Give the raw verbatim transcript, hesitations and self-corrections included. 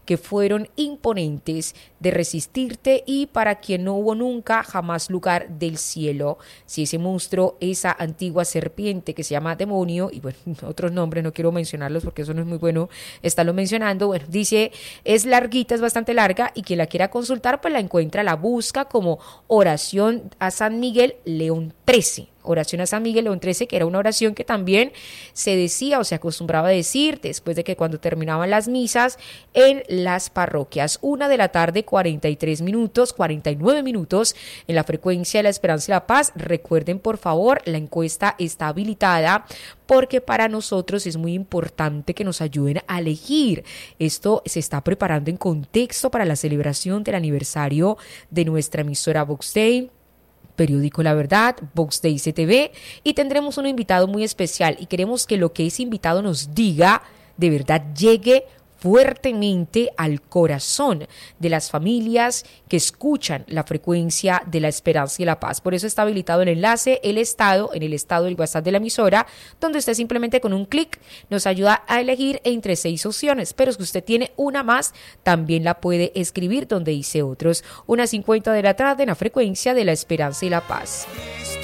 que fueron imponentes de resistirte y para quien no hubo nunca jamás lugar del cielo. Si ese monstruo, esa antigua serpiente que se llama demonio, y bueno, otros nombres no quiero mencionarlos porque eso no es muy bueno estarlo mencionando, bueno, dice, es larguita, es bastante larga y quien la quiera consultar pues la encuentra, la busca como oración a San Miguel León trece. Oración a San Miguel León trece, que era una oración que también se decía o se acostumbraba a decir después de que cuando terminaban las misas en las parroquias. Una de la tarde, cuarenta y tres minutos, cuarenta y nueve minutos en la frecuencia de la Esperanza y la Paz. Recuerden, por favor, la encuesta está habilitada porque para nosotros es muy importante que nos ayuden a elegir. Esto se está preparando en contexto para la celebración del aniversario de nuestra emisora Vox Day, periódico La Verdad, Vox Day C T V, y tendremos un invitado muy especial y queremos que lo que ese invitado nos diga de verdad llegue fuertemente al corazón de las familias que escuchan la frecuencia de la Esperanza y la Paz. Por eso está habilitado el enlace, el estado, en el estado del WhatsApp de la emisora, donde usted simplemente con un clic nos ayuda a elegir entre seis opciones, pero si usted tiene una más, también la puede escribir donde dice otros. Una cincuenta de la tarde en la frecuencia de la Esperanza y la Paz.